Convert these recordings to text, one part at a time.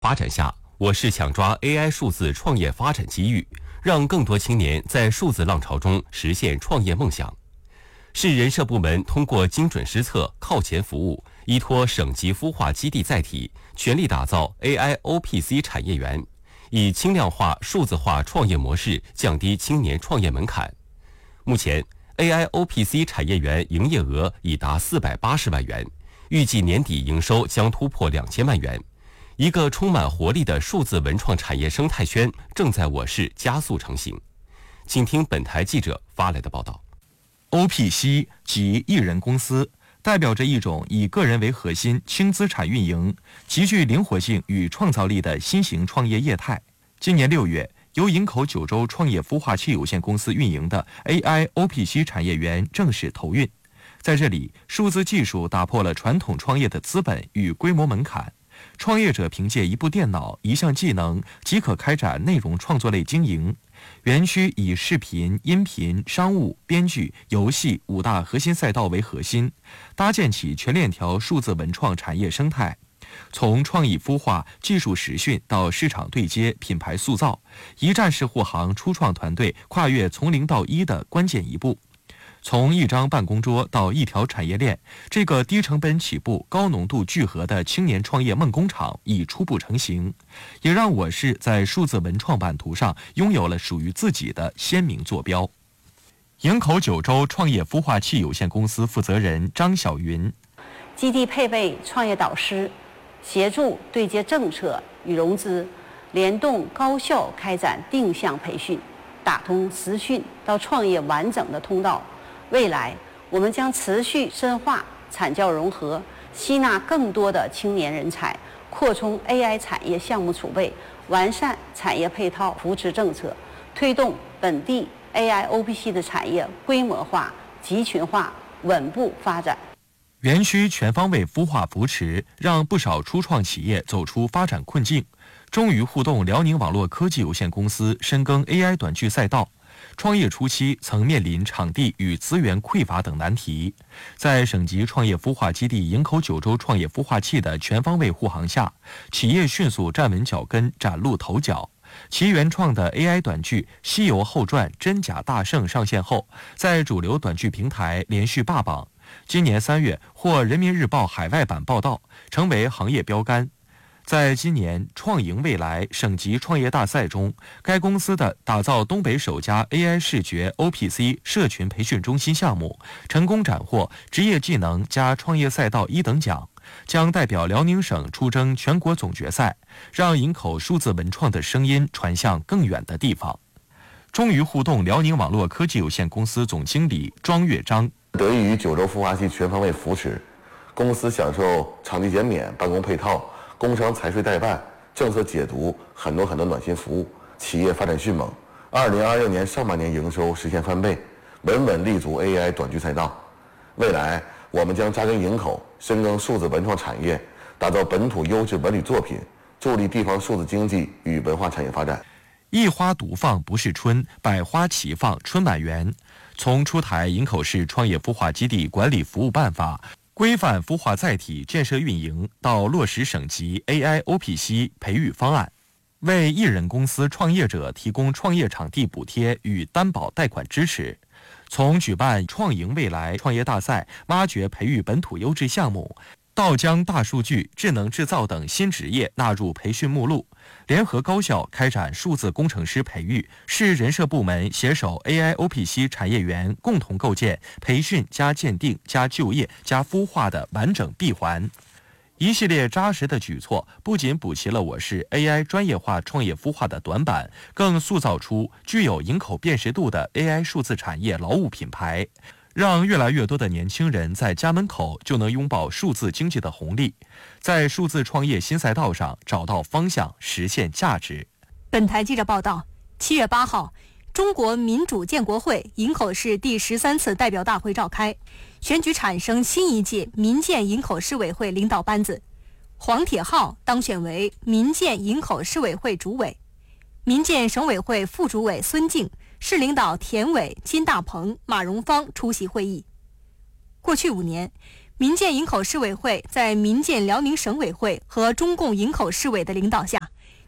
发展下，我市抢抓 AI 数字创业发展机遇，让更多青年在数字浪潮中实现创业梦想。市人社部门通过精准施策、靠前服务，依托省级孵化基地载体，全力打造 AI-OPC 产业园，以轻量化、数字化创业模式降低青年创业门槛。目前 AI-OPC 产业园营业额已达480万元，预计年底营收将突破2000万元。一个充满活力的数字文创产业生态圈正在我市加速成型。请听本台记者发来的报道。 OPC 即一人公司，代表着一种以个人为核心、轻资产运营、极具灵活性与创造力的新型创业业态。今年6月，由营口九州创业孵化器有限公司运营的 AI-OPC 产业园正式投运。在这里，数字技术打破了传统创业的资本与规模门槛，创业者凭借一部电脑、一项技能即可开展内容创作类经营。园区以视频、音频、商务、编剧、游戏5大核心赛道为核心，搭建起全链条数字文创产业生态。从创意孵化、技术实训到市场对接、品牌塑造，一站式护航初创团队跨越从0到1的关键一步。从一张办公桌到一条产业链，这个低成本起步、高浓度聚合的青年创业梦工厂已初步成型，也让我市在数字文创版图上拥有了属于自己的鲜明坐标。营口九州创业孵化器有限公司负责人张晓云： 基地配备创业导师，协助对接政策与融资，联动高效开展定向培训，打通实训到创业完整的通道。未来，我们将持续深化产教融合，吸纳更多的青年人才，扩充 AI 产业项目储备，完善产业配套扶持政策，推动本地 AI-OPC 的产业规模化、集群化、稳步发展。 园区全方位孵化扶持，让不少初创企业走出发展困境。中娱互动辽宁网络科技有限公司深耕 AI 短剧赛道。创业初期曾面临场地与资源匮乏等难题，在省级创业孵化基地营口九州创业孵化器的全方位护航下，企业迅速站稳脚跟，崭露头角。其原创的 AI 短剧《西游后传：真假大圣》上线后，在主流短剧平台连续霸榜。今年3月获人民日报海外版报道，成为行业标杆。在今年创赢未来省级创业大赛中，该公司的打造东北首家 AI 视觉 OPC 社群培训中心项目，成功斩获职业技能加创业赛道1等奖，将代表辽宁省出征全国总决赛，让营口数字文创的声音传向更远的地方。中娱互动辽宁网络科技有限公司总经理庄月章： 得益于九州孵化器全方位扶持，公司享受场地减免、办公配套、工商财税代办、政策解读很多暖心服务，企业发展迅猛。2026年上半年营收实现翻倍，稳稳立足 AI 短剧赛道。未来我们将扎根营口，深耕数字文创产业，打造本土优质文旅作品，助力地方数字经济与文化产业发展。 一花独放不是春，百花齐放春满园。从出台营口市创业孵化基地管理服务办法，规范孵化载体建设运营，到落实省级 AI-OPC 培育方案，为一人公司创业者提供创业场地补贴与担保贷款支持。从举办创赢未来创业大赛，挖掘培育本土优质项目，到将大数据、智能制造等新职业纳入培训目录，联合高校开展数字工程师培育，市人社部门携手 AI-OPC 产业园，共同构建培训加鉴定加就业加孵化的完整闭环。一系列扎实的举措，不仅补齐了我市 AI 专业化创业孵化的短板，更塑造出具有营口辨识度的 AI 数字产业劳务品牌，让越来越多的年轻人在家门口就能拥抱数字经济的红利，在数字创业新赛道上找到方向，实现价值。 本台记者报道，7月8号，中国民主建国会营口市第13次代表大会召开，选举产生新一届民建营口市委会领导班子。黄铁浩当选为民建营口市委会主委，民建省委会副主委孙静、市领导田伟、金大鹏、马荣芳出席会议。过去5年，民建营口市委会在民建辽宁省委会和中共营口市委的领导下，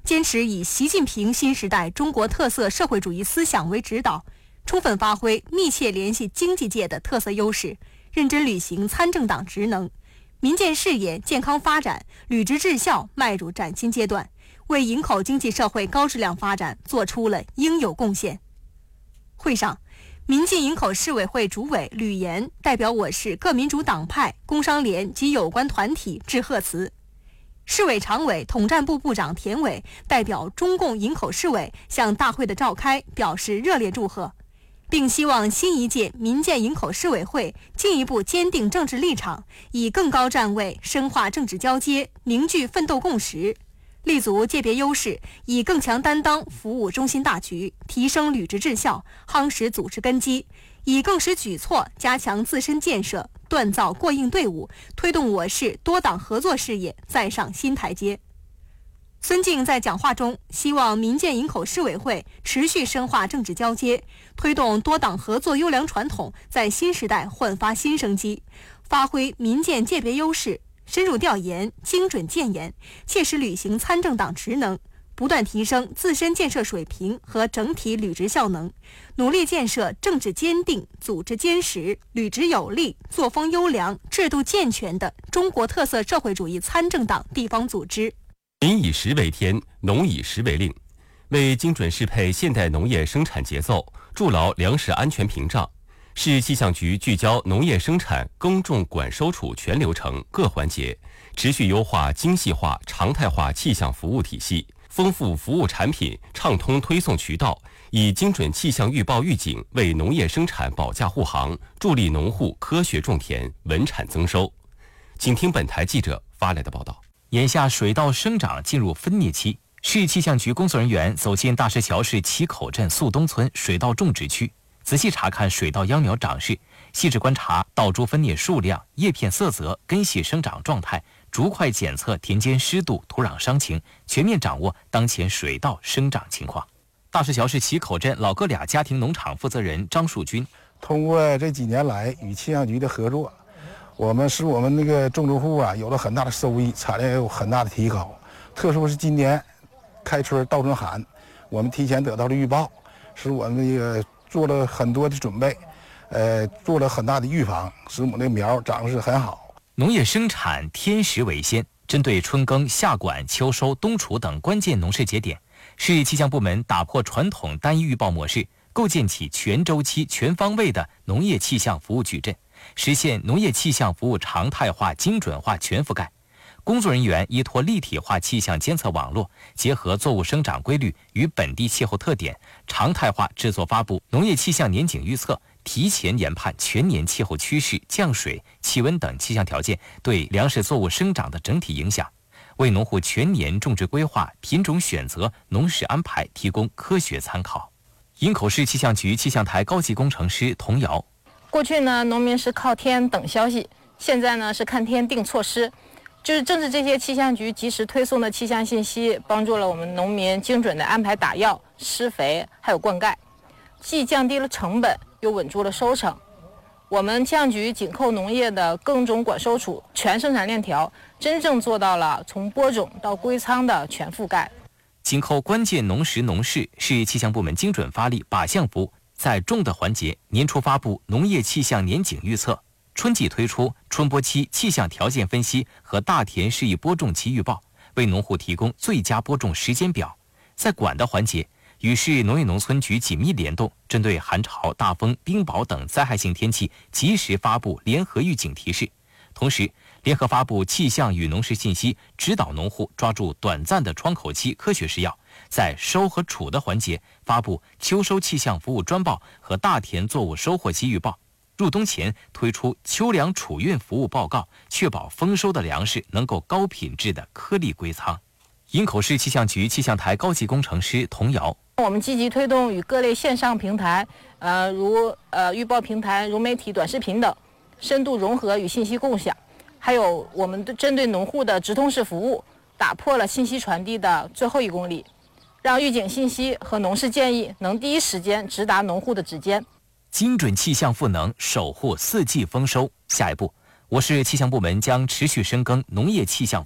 坚持以习近平新时代中国特色社会主义思想为指导，充分发挥密切联系经济界的特色优势，认真履行参政党职能，民建事业健康发展、履职治效迈入崭新阶段，为营口经济社会高质量发展做出了应有贡献。会上，民进营口市委会主委吕岩代表我市各民主党派、工商联及有关团体致贺词。市委常委、统战部部长田伟代表中共营口市委向大会的召开表示热烈祝贺，并希望新一届民建营口市委会进一步坚定政治立场，以更高站位深化政治交接，凝聚奋斗共识，立足界别优势，以更强担当服务中心大局，提升履职治效，夯实组织根基，以更实举措加强自身建设，锻造过硬队伍，推动我市多党合作事业再上新台阶。孙静在讲话中希望民建营口市委会持续深化政治交接，推动多党合作优良传统在新时代焕发新生机，发挥民建界别优势，深入调研，精准建言，切实履行参政党职能，不断提升自身建设水平和整体履职效能，努力建设政治坚定、组织坚实、履职有力、作风优良、制度健全的中国特色社会主义参政党地方组织。 民以食为天，农以食为令，为精准适配现代农业生产节奏，筑牢粮食安全屏障，市气象局聚焦农业生产、耕种、管收储全流程各环节，持续优化精细化、常态化气象服务体系，丰富服务产品，畅通推送渠道，以精准气象预报预警为农业生产保驾护航，助力农户科学种田、稳产增收。请听本台记者发来的报道。 眼下水稻生长进入分蘖期，市气象局工作人员走进大石桥市旗口镇宿东村水稻种植区，仔细查看水稻秧苗长势，细致观察稻株分蘖数量、叶片色泽、根系生长状态，逐块检测田间湿度、土壤伤情，全面掌握当前水稻生长情况。大石桥市旗口镇老哥俩家庭农场负责人张树军， 通过这几年来与气象局的合作，我们那个种植户有了很大的收益，产量也有很大的提高。特殊是今年开春稻春寒，我们提前得到了预报，使我们这个做了很多的准备，做了很大的预防，使我们的苗长势很好。 农业生产天时为先，针对春耕、夏管、秋收、冬储等关键农事节点，市气象部门打破传统单一预报模式，构建起全周期、全方位的农业气象服务矩阵，实现农业气象服务常态化、精准化、全覆盖。工作人员依托立体化气象监测网络，结合作物生长规律与本地气候特点，常态化制作发布农业气象年景预测，提前研判全年气候趋势、降水、气温等气象条件对粮食作物生长的整体影响，为农户全年种植规划、品种选择、农事安排提供科学参考。营口市气象局气象台高级工程师童瑶， 过去呢，农民是靠天等消息，现在呢是看天定措施。就是正是这些气象局及时推送的气象信息，帮助了我们农民精准地安排打药、施肥还有灌溉，既降低了成本，又稳住了收成。我们气象局紧扣农业的耕种管收储全生产链条，真正做到了从播种到归仓的全覆盖。 紧扣关键农时农事，市气象部门精准发力靶向服务，在种的环节年初发布农业气象年景预测，春季推出春播期气象条件分析和大田适宜播种期预报，为农户提供最佳播种时间表。在管的环节，与市农业农村局紧密联动，针对寒潮、大风、冰雹等灾害性天气，及时发布联合预警提示，同时联合发布气象与农事信息，指导农户抓住短暂的窗口期科学施药。在收和储的环节，发布秋收气象服务专报和大田作物收获期预报。入冬前推出秋粮储运服务报告，确保丰收的粮食能够高品质的颗粒归仓。营口市气象局气象台高级工程师童瑶， 我们积极推动与各类线上平台，如预报平台、融媒体、短视频等，深度融合与信息共享。还有我们针对农户的直通式服务，打破了信息传递的最后1公里，让预警信息和农事建议能第一时间直达农户的指尖。 精准气象赋能，守护4季丰收。下一步，我市气象部门将持续深耕农业气象服务，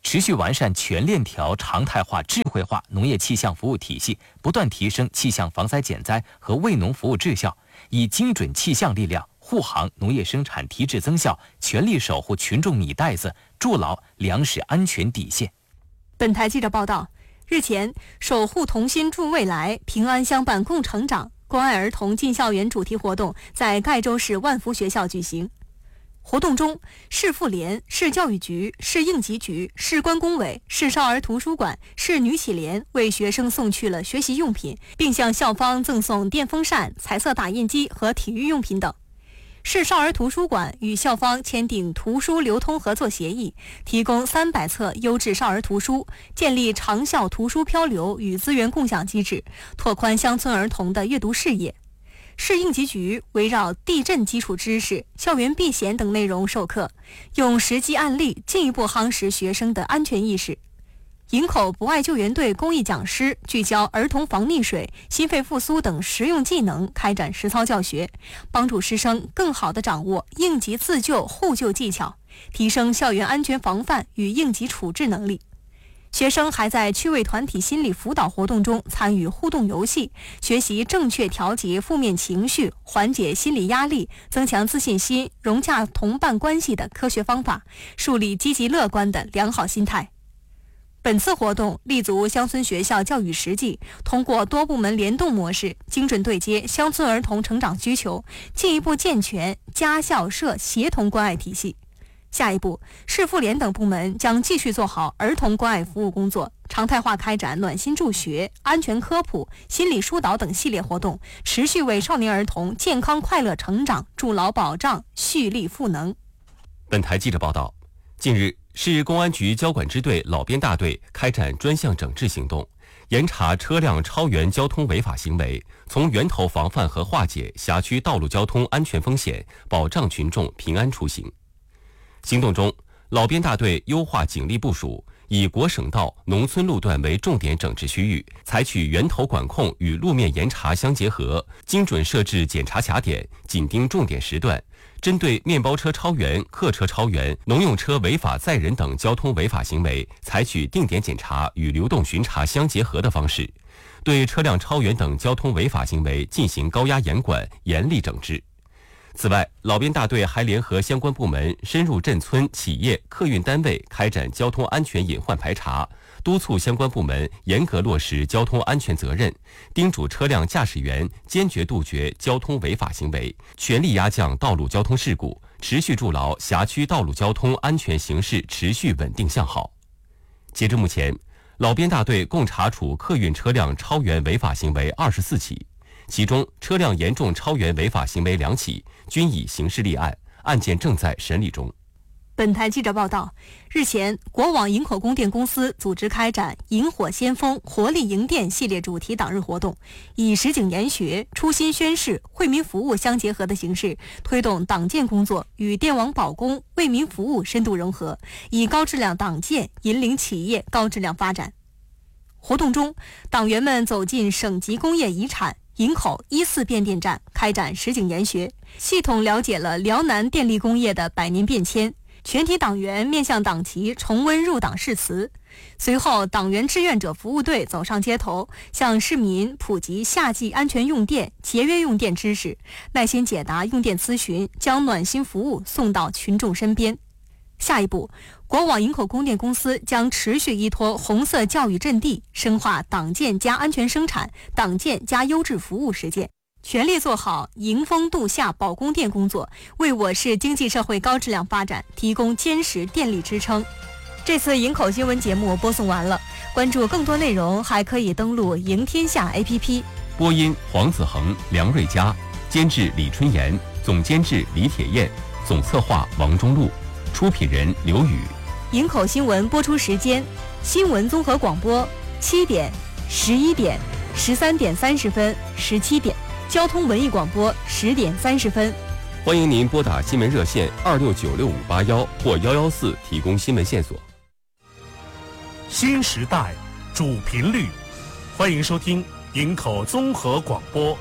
持续完善全链条常态化智慧化农业气象服务体系，不断提升气象防灾减灾和为农服务质效，以精准气象力量护航农业生产提质增效，全力守护群众米袋子，筑牢粮食安全底线。 本台记者报道，日前，守护童心助未来，平安相伴共成长关爱儿童进校园主题活动在盖州市万福学校举行。活动中，市妇联、市教育局、市应急局、市关工委、市少儿图书馆、市女企联为学生送去了学习用品，并向校方赠送电风扇、彩色打印机和体育用品等。市少儿图书馆与校方签订图书流通合作协议，提供300册优质少儿图书，建立长效图书漂流与资源共享机制，拓宽乡村儿童的阅读视野。市应急局围绕地震基础知识、校园避险等内容授课，用实际案例进一步夯实学生的安全意识。营口博爱救援队公益讲师聚焦儿童防溺水、心肺复苏等实用技能，开展实操教学，帮助师生更好地掌握应急自救互救技巧，提升校园安全防范与应急处置能力。学生还在趣味团体心理辅导活动中参与互动游戏，学习正确调节负面情绪，缓解心理压力，增强自信心，融洽同伴关系的科学方法，树立积极乐观的良好心态。本次活动立足乡村学校教育实际，通过多部门联动模式，精准对接乡村儿童成长需求，进一步健全家校社协同关爱体系。下一步，市妇联等部门将继续做好儿童关爱服务工作，常态化开展暖心助学、安全科普、心理疏导等系列活动，持续为少年儿童健康快乐成长筑牢保障，蓄力赋能。 本台记者报道，近日，市公安局交管支队老编大队开展专项整治行动，严查车辆超员交通违法行为，从源头防范和化解辖区道路交通安全风险，保障群众平安出行。行动中，老编大队优化警力部署，以国省道、农村路段为重点整治区域，采取源头管控与路面严查相结合，精准设置检查卡点，紧盯重点时段，针对面包车超员、客车超员、农用车违法载人等交通违法行为，采取定点检查与流动巡查相结合的方式，对车辆超员等交通违法行为进行高压严管、严厉整治。此外，老编大队还联合相关部门深入镇村、企业、客运单位开展交通安全隐患排查，督促相关部门严格落实交通安全责任，叮嘱车辆驾驶员坚决杜绝交通违法行为，全力压降道路交通事故，持续筑牢辖区道路交通安全形势持续稳定向好。截至目前，老编大队共查处客运车辆超员违法行为24起，其中车辆严重超员违法行为2起，均已刑事立案，案件正在审理中。 本台记者报道，日前，国网营口供电公司组织开展“萤火先锋，活力营电”系列主题党日活动，以实景研学、初心宣誓、惠民服务相结合的形式，推动党建工作与电网保供、为民服务深度融合，以高质量党建引领企业高质量发展。活动中，党员们走进省级工业遗产营口1·4变电站，开展实景研学，系统了解了辽南电力工业的100年变迁。全体党员面向党旗重温入党誓词。随后，党员志愿者服务队走上街头，向市民普及夏季安全用电、节约用电知识，耐心解答用电咨询，将暖心服务送到群众身边。下一步，国网营口供电公司将持续依托红色教育阵地，深化党建加安全生产、党建加优质服务实践，全力做好迎风度夏保供电工作，为我市经济社会高质量发展提供坚实电力支撑。这次营口新闻节目播送完了，关注更多内容还可以登录迎天下 APP。 播音黄子恒、梁瑞佳，监制李春妍，总监制李铁燕，总策划王中路，出品人刘宇。 营口新闻播出时间：新闻综合广播7点、11点、13点30分、17点；交通文艺广播10点30分。 欢迎您拨打新闻热线2696-581或114提供新闻线索。 新时代主频率，欢迎收听营口综合广播。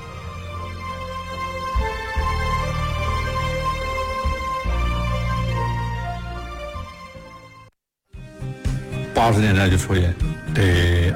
80年代就出现，对